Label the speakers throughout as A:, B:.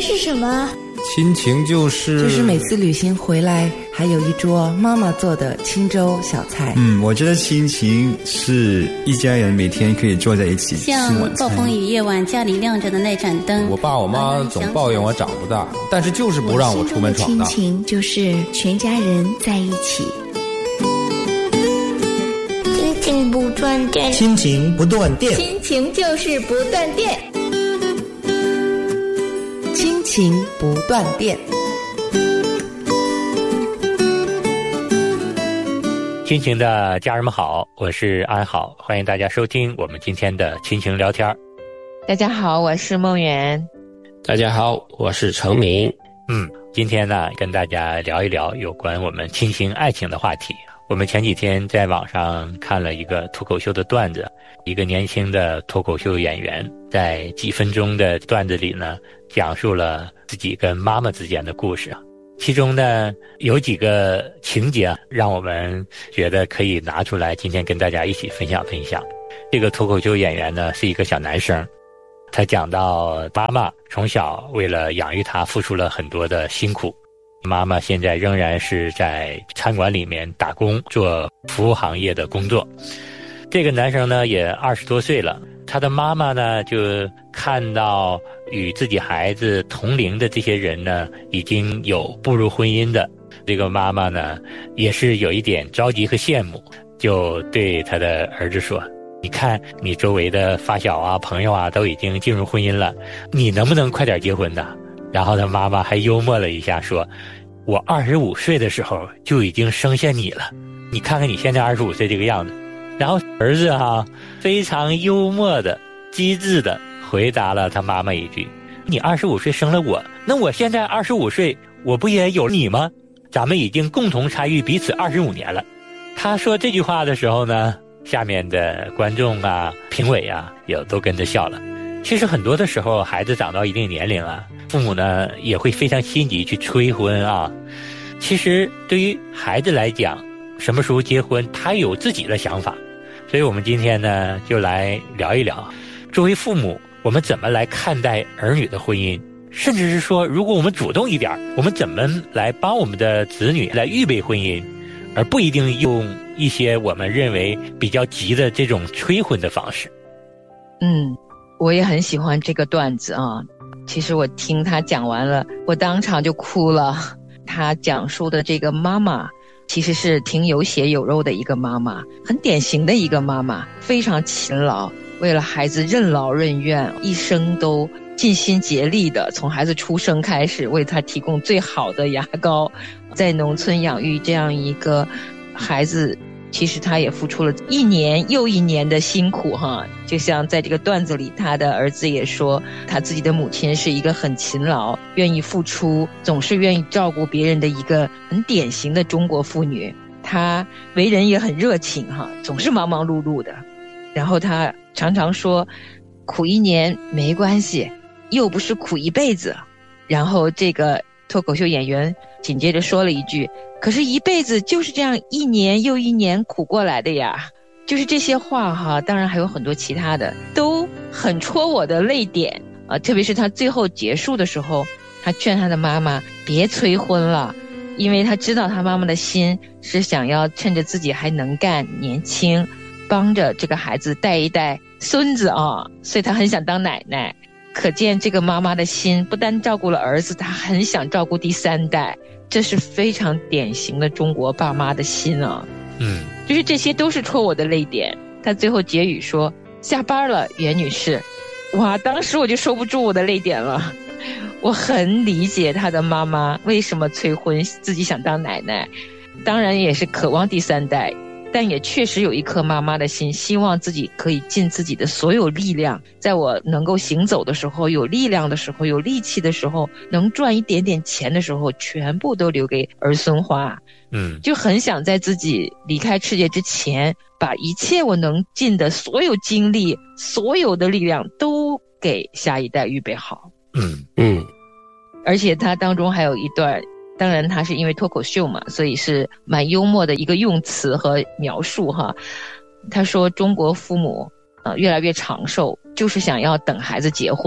A: 是什么？
B: 亲情就是
C: 每次旅行回来还有一桌妈妈做的清粥小菜。
D: 我觉得亲情是一家人每天可以坐在一起吃晚餐。
E: 像暴风雨夜晚家里亮着的那盏灯，
B: 我爸我妈总抱怨我长不大，但是就是不让我出门闯荡。
A: 亲情就是全家人在一起。
F: 亲情不断电，
G: 亲情不断电，
A: 亲情就是不断电，
C: 亲情不断电。
H: 亲情的家人们好，我是安好，欢迎大家收听我们今天的亲情聊天。
I: 大家好，我是梦圆。
J: 大家好，我是程明。
H: 今天呢，跟大家聊一聊有关我们亲情爱情的话题。我们前几天在网上看了一个脱口秀的段子，一个年轻的脱口秀演员在几分钟的段子里呢，讲述了自己跟妈妈之间的故事。其中呢，有几个情节让我们觉得可以拿出来今天跟大家一起分享分享。这个脱口秀演员呢，是一个小男生，他讲到妈妈从小为了养育他付出了很多的辛苦，妈妈现在仍然是在餐馆里面打工，做服务行业的工作。这个男生呢也20多岁了，他的妈妈呢就看到与自己孩子同龄的这些人呢已经有步入婚姻的，这个妈妈呢也是有一点着急和羡慕，就对他的儿子说，你看你周围的发小啊朋友啊都已经进入婚姻了，你能不能快点结婚呢？然后他妈妈还幽默了一下说，我25岁的时候就已经生下你了，你看看你现在25岁这个样子。然后儿子非常幽默的机智的回答了他妈妈一句，你25岁生了我，那我现在25岁我不也有你吗？咱们已经共同参与彼此25年了。他说这句话的时候呢，下面的观众啊评委啊也都跟着笑了。其实很多的时候孩子长到一定年龄啊，父母呢也会非常心急去催婚啊。其实对于孩子来讲，什么时候结婚他有自己的想法。所以我们今天呢就来聊一聊，作为父母我们怎么来看待儿女的婚姻，甚至是说如果我们主动一点，我们怎么来帮我们的子女来预备婚姻，而不一定用一些我们认为比较急的这种催婚的方式。
I: 我也很喜欢这个段子啊。其实我听他讲完了，我当场就哭了。他讲述的这个妈妈其实是挺有血有肉的一个妈妈，很典型的一个妈妈，非常勤劳，为了孩子任劳任怨，一生都尽心竭力的，从孩子出生开始为他提供最好的牙膏，在农村养育这样一个孩子，其实他也付出了一年又一年的辛苦就像在这个段子里，他的儿子也说，他自己的母亲是一个很勤劳，愿意付出，总是愿意照顾别人的一个很典型的中国妇女。他为人也很热情总是忙忙碌碌的。然后他常常说，苦一年没关系，又不是苦一辈子。然后这个脱口秀演员紧接着说了一句，可是一辈子就是这样一年又一年苦过来的呀。就是这些话当然还有很多其他的，都很戳我的泪点特别是他最后结束的时候，他劝他的妈妈别催婚了，因为他知道他妈妈的心是想要趁着自己还能干年轻，帮着这个孩子带一带孙子所以他很想当奶奶。可见这个妈妈的心不单照顾了儿子，她很想照顾第3代，这是非常典型的中国爸妈的心就是这些都是戳我的泪点。他最后结语说，下班了袁女士。哇，当时我就收不住我的泪点了。我很理解他的妈妈为什么催婚，自己想当奶奶，当然也是渴望第3代，但也确实有一颗妈妈的心，希望自己可以尽自己的所有力量，在我能够行走的时候，有力量的时候，有力气的时候，能赚一点点钱的时候，全部都留给儿孙花。就很想在自己离开世界之前，把一切我能尽的所有精力，所有的力量都给下一代预备好。而且他当中还有一段，当然他是因为脱口秀嘛，所以是蛮幽默的一个用词和描述他说中国父母越来越长寿，就是想要等孩子结婚，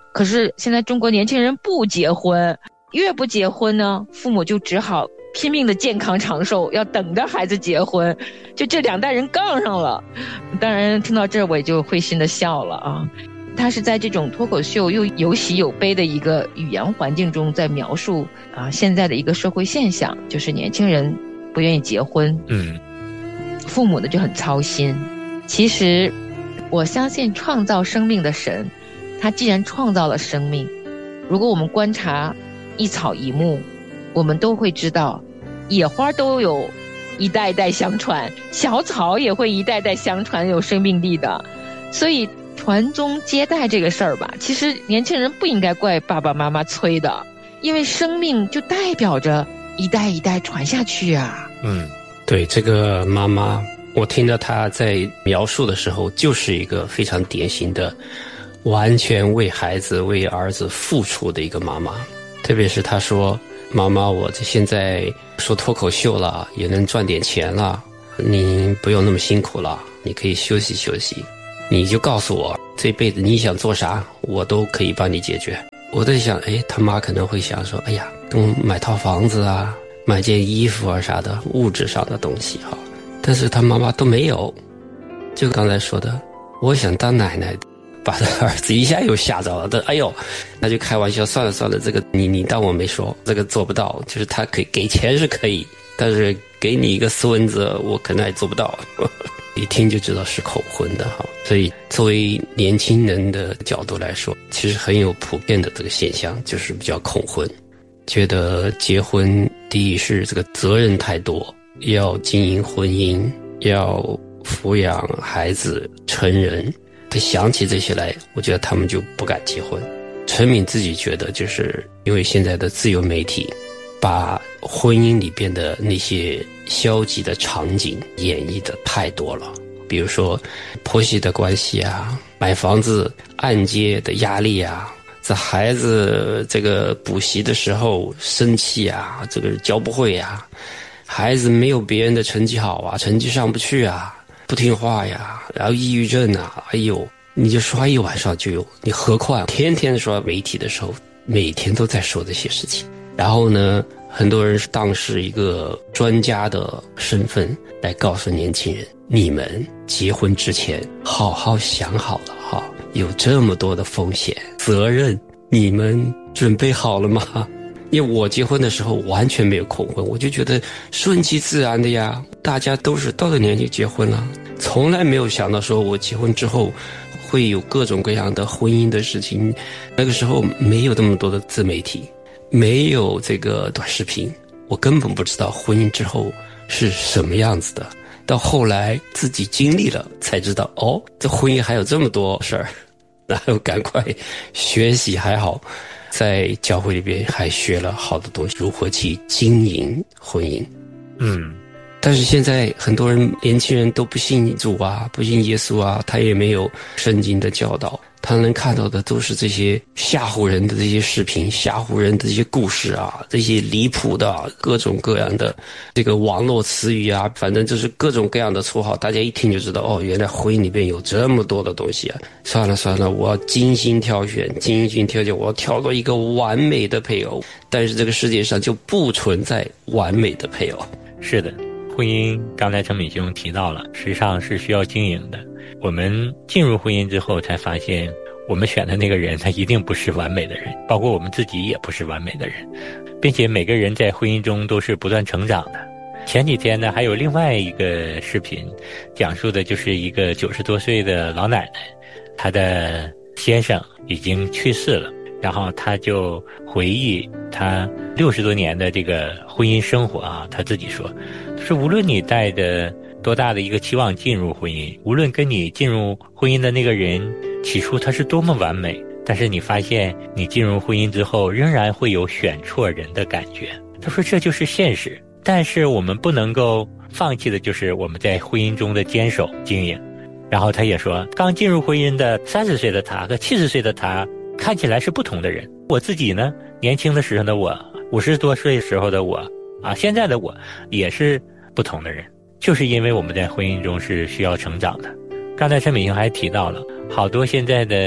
I: 可是现在中国年轻人不结婚，越不结婚呢，父母就只好拼命的健康长寿，要等着孩子结婚，就这2代人杠上了。当然听到这儿我也就会心的笑了啊。他是在这种脱口秀又有喜有悲的一个语言环境中在描述现在的一个社会现象，就是年轻人不愿意结婚，父母呢就很操心。其实我相信创造生命的神，他既然创造了生命，如果我们观察一草一木，我们都会知道野花都有一代代相传，小草也会一代代相传，有生命力的。所以传宗接代这个事儿吧，其实年轻人不应该怪爸爸妈妈催的，因为生命就代表着一代一代传下去啊。
J: 对，这个妈妈我听到她在描述的时候，就是一个非常典型的完全为孩子为儿子付出的一个妈妈。特别是她说，妈妈，我现在说脱口秀了，也能赚点钱了，你不用那么辛苦了，你可以休息休息，你就告诉我这辈子你想做啥，我都可以帮你解决。我在想，他妈可能会想说，哎呀，跟我买套房子啊，买件衣服啊啥的，物质上的东西哈。但是他妈妈都没有，就刚才说的，我想当奶奶，把他儿子一下又吓着了。哎呦，那就开玩笑，算了算了，这个你当我没说，这个做不到。就是他可以给钱是可以，但是给你一个孙子，我可能还做不到。一听就知道是口婚的哈。所以作为年轻人的角度来说，其实很有普遍的这个现象，就是比较恐婚，觉得结婚第一是这个责任太多，要经营婚姻，要抚养孩子成人，他想起这些来，我觉得他们就不敢结婚。陈敏自己觉得，就是因为现在的自由媒体把婚姻里边的那些消极的场景演绎的太多了，比如说婆媳的关系啊，买房子按揭的压力啊，这孩子这个补习的时候生气啊，这个教不会啊，孩子没有别人的成绩好啊，成绩上不去啊，不听话呀，然后抑郁症啊，哎呦，你就刷一晚上就有，你何况天天刷媒体的时候，每天都在说这些事情。然后呢，很多人当是一个专家的身份来告诉年轻人，你们结婚之前好好想好了哈，有这么多的风险责任，你们准备好了吗？因为我结婚的时候完全没有恐婚，我就觉得顺其自然的呀，大家都是到了年纪结婚了，从来没有想到说我结婚之后会有各种各样的婚姻的事情。那个时候没有那么多的自媒体，没有这个短视频，我根本不知道婚姻之后是什么样子的。到后来自己经历了才知道，哦，这婚姻还有这么多事儿，然后赶快学习。还好在教会里边还学了好多东西，如何去经营婚姻。但是现在很多人年轻人都不信主啊，不信耶稣啊，他也没有圣经的教导，他能看到的都是这些吓唬人的这些视频，吓唬人的这些故事啊，这些离谱的各种各样的这个网络词语啊，反正就是各种各样的绰号，大家一听就知道，哦，原来婚姻里边有这么多的东西啊。算了算了，我要精心挑选，我要挑到一个完美的配偶。但是这个世界上就不存在完美的配偶。
H: 是的，婚姻刚才陈敏兄提到了，实际上是需要经营的。我们进入婚姻之后才发现，我们选的那个人他一定不是完美的人，包括我们自己也不是完美的人，并且每个人在婚姻中都是不断成长的。前几天呢，还有另外一个视频，讲述的就是一个90多岁的老奶奶，她的先生已经去世了，然后她就回忆她60多年的这个婚姻生活啊，她自己说，就是无论你带着多大的一个期望进入婚姻，无论跟你进入婚姻的那个人起初他是多么完美，但是你发现你进入婚姻之后仍然会有选错人的感觉。他说这就是现实，但是我们不能够放弃的就是我们在婚姻中的坚守经营。然后他也说，刚进入婚姻的30岁的他和70岁的他看起来是不同的人。我自己呢，年轻的时候的我，50多岁时候的我啊，现在的我也是不同的人，就是因为我们在婚姻中是需要成长的。刚才陈敏兄还提到了，好多现在的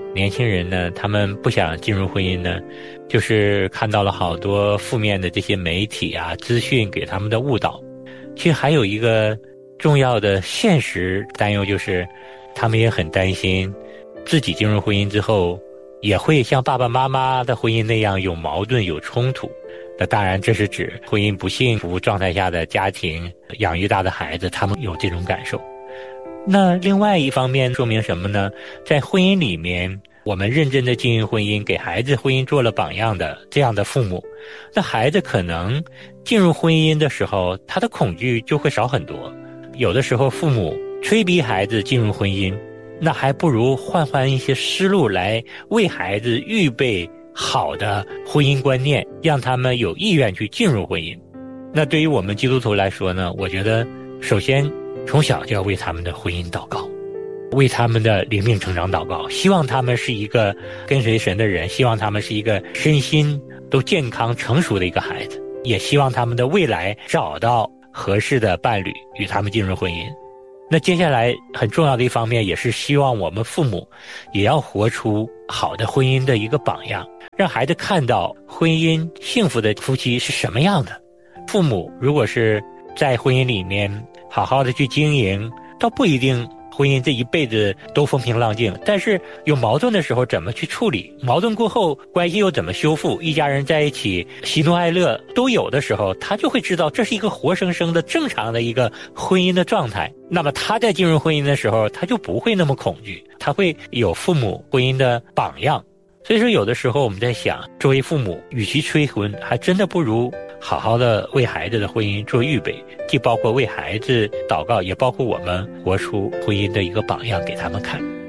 H: 年轻人呢，他们不想进入婚姻呢，就是看到了好多负面的这些媒体啊、资讯给他们的误导。其实还有一个重要的现实担忧，就是他们也很担心自己进入婚姻之后也会像爸爸妈妈的婚姻那样有矛盾有冲突。那当然这是指婚姻不幸福状态下的家庭养育大的孩子，他们有这种感受。那另外一方面说明什么呢？在婚姻里面，我们认真的经营婚姻，给孩子婚姻做了榜样的这样的父母，那孩子可能进入婚姻的时候，他的恐惧就会少很多。有的时候父母催逼孩子进入婚姻，那还不如换一些思路来为孩子预备好的婚姻观念，让他们有意愿去进入婚姻。那对于我们基督徒来说呢，我觉得首先从小就要为他们的婚姻祷告，为他们的灵命成长祷告，希望他们是一个跟随神的人，希望他们是一个身心都健康成熟的一个孩子，也希望他们的未来找到合适的伴侣与他们进入婚姻。那接下来很重要的一方面，也是希望我们父母也要活出好的婚姻的一个榜样，让孩子看到婚姻幸福的夫妻是什么样的。父母如果是在婚姻里面好好的去经营，倒不一定婚姻这一辈子都风平浪静，但是有矛盾的时候怎么去处理，矛盾过后关系又怎么修复，一家人在一起喜怒哀乐都有的时候，他就会知道这是一个活生生的正常的一个婚姻的状态。那么他在进入婚姻的时候，他就不会那么恐惧，他会有父母婚姻的榜样。所以说有的时候我们在想，作为父母与其催婚，还真的不如好好的为孩子的婚姻做预备，既包括为孩子祷告，也包括我们活出婚姻的一个榜样给他们看。